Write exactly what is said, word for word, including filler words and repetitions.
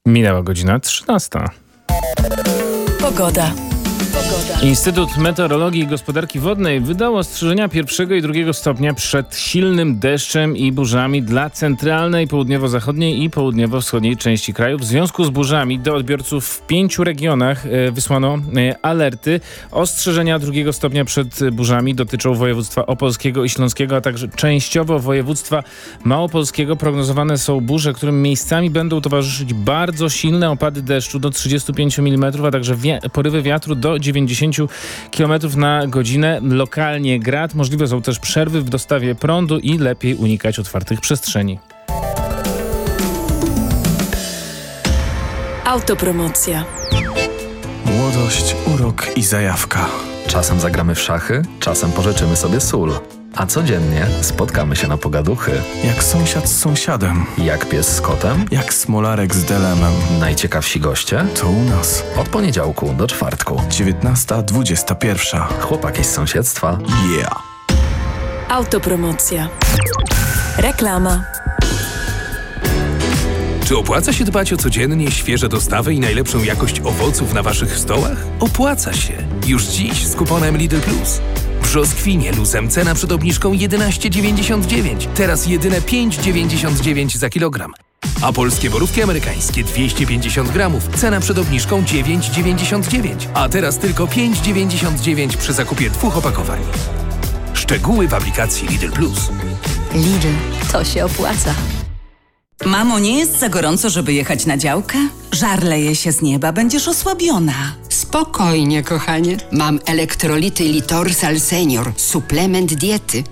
Minęła godzina trzynasta. Pogoda. Instytut Meteorologii i Gospodarki Wodnej wydał ostrzeżenia pierwszego i drugiego stopnia przed silnym deszczem i burzami dla centralnej, południowo-zachodniej i południowo-wschodniej części kraju. W związku z burzami do odbiorców w pięciu regionach wysłano alerty. Ostrzeżenia drugiego stopnia przed burzami dotyczą województwa opolskiego i śląskiego, a także częściowo województwa małopolskiego. Prognozowane są burze, którym miejscami będą towarzyszyć bardzo silne opady deszczu do trzydziestu pięciu milimetrów, a także wi- porywy wiatru do dziewięćdziesięciu kilometrów na godzinę. Lokalnie grad. Możliwe są też przerwy w dostawie prądu i lepiej unikać otwartych przestrzeni. Autopromocja. Młodość, urok i zajawka. Czasem zagramy w szachy, czasem pożyczymy sobie sól. A codziennie spotkamy się na pogaduchy. Jak sąsiad z sąsiadem. Jak pies z kotem. Jak smolarek z delemem. Najciekawsi goście. To u nas. Od poniedziałku do czwartku. dziewiętnasta dwudziesta pierwsza. Chłopaki z sąsiedztwa. Yeah. Autopromocja. Reklama. Czy opłaca się dbać o codziennie świeże dostawy i najlepszą jakość owoców na waszych stołach? Opłaca się. Już dziś z kuponem Lidl Plus. Brzoskwinie luzem cena przed obniżką jedenaście dziewięćdziesiąt dziewięć. Teraz jedyne pięć dziewięćdziesiąt dziewięć za kilogram. A polskie borówki amerykańskie dwieście pięćdziesiąt gramów. Cena przed obniżką dziewięć dziewięćdziesiąt dziewięć. A teraz tylko pięć dziewięćdziesiąt dziewięć przy zakupie dwóch opakowań. Szczegóły w aplikacji Lidl Plus. Lidl. To się opłaca. Mamo, nie jest za gorąco, żeby jechać na działkę? Żar leje się z nieba, będziesz osłabiona. Spokojnie, kochanie. Mam elektrolity Litorsal Senior, suplement diety.